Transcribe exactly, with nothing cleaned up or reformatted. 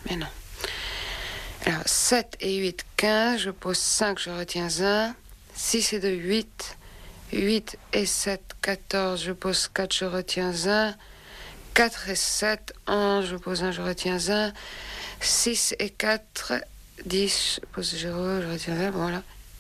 Mais non. Alors, sept et huit, quinze. Je pose cinq, je retiens un. six et deux, huit. huit et sept, quatorze. Je pose quatre, je retiens un. quatre et sept, onze. Je pose un, je retiens un. six et quatre, dix. Je pose zéro, je retiens un. Voilà.